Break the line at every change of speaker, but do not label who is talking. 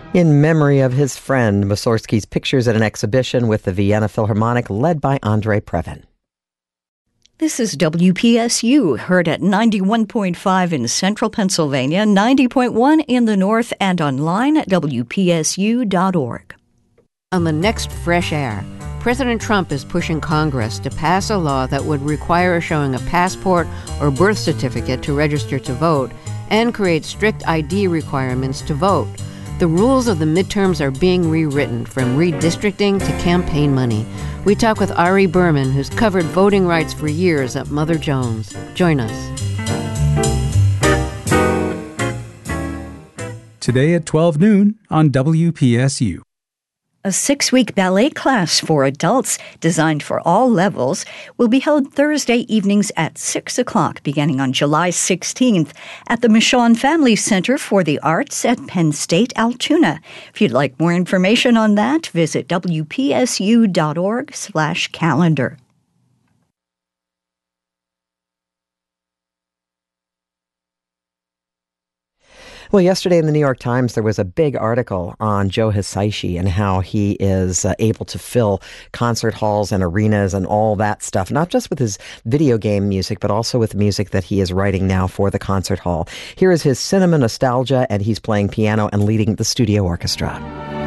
In memory of his friend, Mussorgsky's pictures at an exhibition with the Vienna Philharmonic led by Andrei Previn.
This is WPSU, heard at 91.5 in central Pennsylvania, 90.1 in the north, and online at WPSU.org.
On the next Fresh Air, President Trump is pushing Congress to pass a law that would require showing a passport or birth certificate to register to vote and create strict ID requirements to vote. The rules of the midterms are being rewritten, from redistricting to campaign money. We talk with Ari Berman, who's covered voting rights for years at Mother Jones. Join us.
Today at 12 noon on WPSU.
A 6-week ballet class for adults, designed for all levels, will be held Thursday evenings at 6 o'clock, beginning on July 16th, at the Michon Family Center for the Arts at Penn State, Altoona. If you'd like more information on that, visit wpsu.org/calendar.
Well, yesterday in the New York Times, there was a big article on Joe Hisaishi and how he is able to fill concert halls and arenas and all that stuff, not just with his video game music, but also with music that he is writing now for the concert hall. Here is his cinema nostalgia, and he's playing piano and leading the studio orchestra.